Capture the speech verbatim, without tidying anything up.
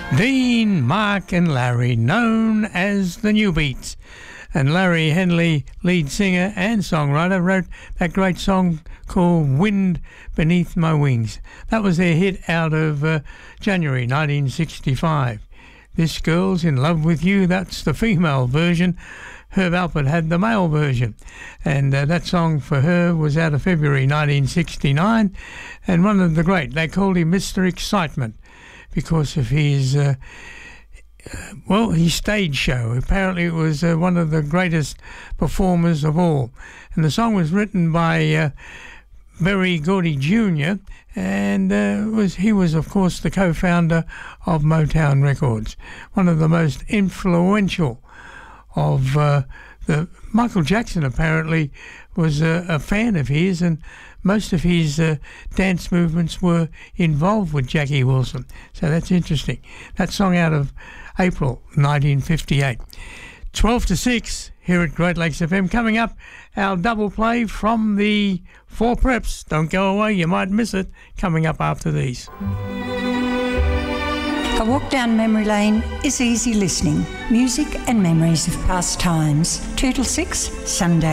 Dean, Mark and Larry, known as the New Beats. And Larry Henley, lead singer and songwriter, wrote that great song called Wind Beneath My Wings. That was their hit out of uh, January nineteen sixty-five. This Girl's in Love With You, that's the female version. Herb Alpert had the male version. And uh, that song for her was out of February nineteen sixty-nine. And one of the great, they called him Mister Excitement because of his... Uh, Uh, well, his stage show. Apparently it was uh, one of the greatest performers of all. And the song was written by uh, Berry Gordy Junior And uh, was he was, of course, the co-founder of Motown Records. One of the most influential of uh, the... Michael Jackson apparently was a, a fan of his, and most of his uh, dance movements were involved with Jackie Wilson. So that's interesting. That song out of April nineteen fifty-eight. twelve to six here at Great Lakes F M. Coming up, our double play from the Four Preps. Don't go away, you might miss it. Coming up after these. A walk down memory lane is easy listening. Music and memories of past times. two till six, Sunday.